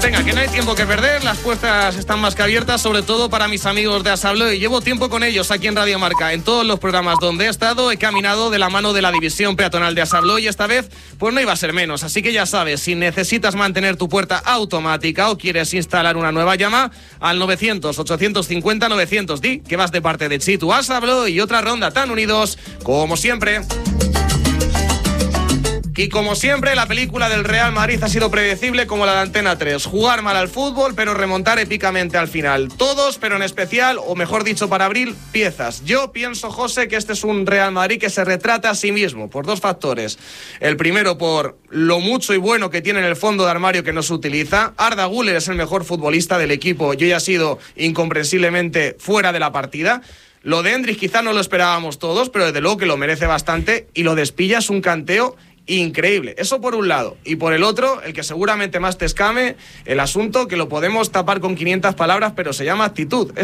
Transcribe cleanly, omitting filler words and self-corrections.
Venga, que no hay tiempo que perder, las puertas están más que abiertas, sobre todo para mis amigos de Asablo, y llevo tiempo con ellos aquí en Radio Marca. En todos los programas donde he estado he caminado de la mano de la división peatonal de Asablo y esta vez pues no iba a ser menos. Así que ya sabes, si necesitas mantener tu puerta automática o quieres instalar una nueva, llama al 900-850-900. Di que vas de parte de Chitu Asablo y otra ronda tan unidos como siempre. Y como siempre, la película del Real Madrid ha sido predecible como la de Antena 3. Jugar mal al fútbol, pero remontar épicamente al final. Todos, pero en especial, o mejor dicho para Abril, piezas. Yo pienso, José, que este es un Real Madrid que se retrata a sí mismo por dos factores. El primero, por lo mucho y bueno que tiene en el fondo de armario que no se utiliza. Arda Güler es el mejor futbolista del equipo y hoy ha sido incomprensiblemente fuera de la partida. Lo de Endrick quizá no lo esperábamos todos, pero desde luego que lo merece bastante. Y lo de Espilla es un canteo increíble. Eso por un lado. Y por el otro, el que seguramente más te escame, el asunto que lo podemos tapar con 500 palabras, pero se llama actitud.